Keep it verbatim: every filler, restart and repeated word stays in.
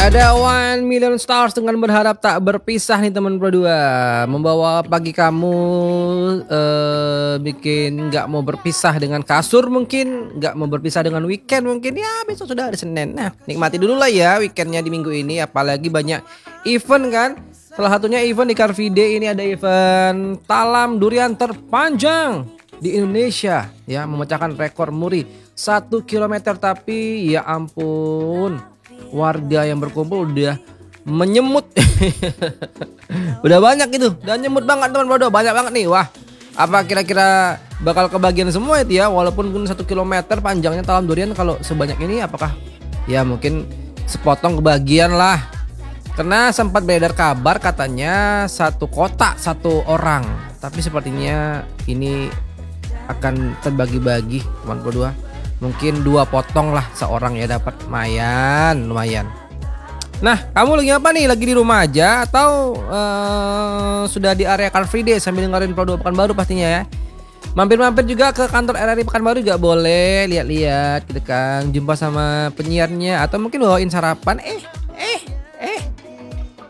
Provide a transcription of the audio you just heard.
Ada one million stars dengan berharap tak berpisah nih teman Pro dua. Membawa pagi kamu eh, bikin nggak mau berpisah dengan kasur mungkin, nggak mau berpisah dengan weekend mungkin. Ya besok sudah hari Senin. Nah nikmati dulu lah ya weekendnya di minggu ini. Apalagi banyak event kan. Salah satunya event di Car Free Day ini ada event talam durian terpanjang di Indonesia. Ya memecahkan rekor muri satu kilometer, tapi ya ampun, warga yang berkumpul udah menyemut. Udah banyak itu, udah nyemut banget teman bodoh, banyak banget nih. Wah, apa kira-kira bakal kebagian semua itu ya? Walaupun pun satu kilometer panjangnya talam durian, kalau sebanyak ini apakah ya mungkin sepotong kebagian lah. Karena sempat beredar kabar katanya satu kotak satu orang, tapi sepertinya ini akan terbagi-bagi teman berdua. Mungkin dua potong lah seorang ya, dapat lumayan lumayan. Nah kamu lagi apa nih? Lagi di rumah aja atau uh, sudah di area Car Free Day sambil dengerin Pro dua Pekanbaru pastinya ya. Mampir-mampir juga ke kantor R R I Pekanbaru juga boleh, lihat-lihat gitu kan, jumpa sama penyiarnya atau mungkin bawain sarapan. Eh eh